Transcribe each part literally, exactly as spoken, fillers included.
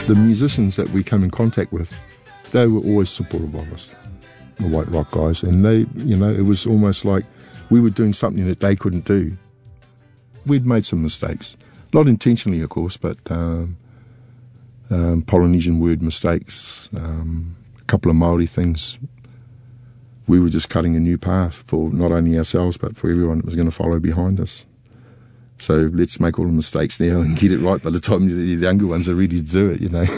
The musicians that we come in contact with, they were always supportive of us, the White Rock guys, and they, you know, it was almost like we were doing something that they couldn't do. We'd made some mistakes, not intentionally, of course, but um, um, Polynesian word mistakes, um, a couple of Māori things. We were just cutting a new path for not only ourselves, but for everyone that was going to follow behind us. So let's make all the mistakes now and get it right by the time the younger ones are ready to do it, you know.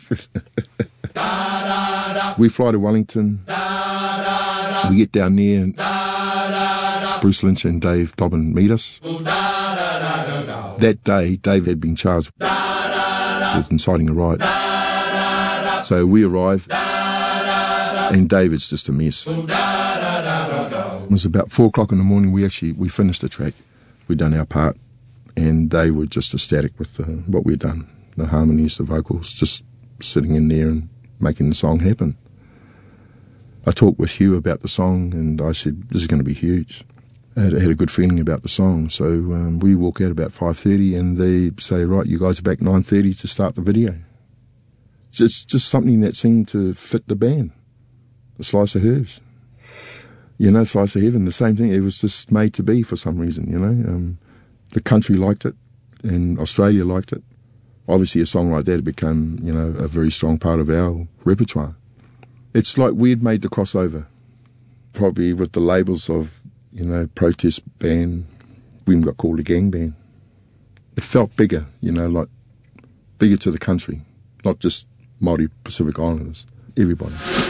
We fly to Wellington. We get down there and Bruce Lynch and Dave Dobbin meet us. That day, Dave had been charged with inciting a riot. So we arrive and David's just a mess. It was about four o'clock in the morning. We actually, we finished the track. We'd done our part. And they were just ecstatic with the, what we'd done, the harmonies, the vocals, just sitting in there and making the song happen. I talked with Hugh about the song, and I said, this is going to be huge. I had, I had a good feeling about the song, so um, we walk out about five thirty, and they say, right, you guys are back nine thirty to start the video. Just, just something that seemed to fit the band, the Slice of Herbs. You know, Slice of Heaven, the same thing. It was just made to be for some reason, you know. Um, The country liked it, and Australia liked it. Obviously, a song like that had become, you know, a very strong part of our repertoire. It's like we'd made the crossover, probably with the labels of, you know, protest band. We got called a gang band. It felt bigger, you know, like bigger to the country, not just Māori Pacific Islanders, everybody.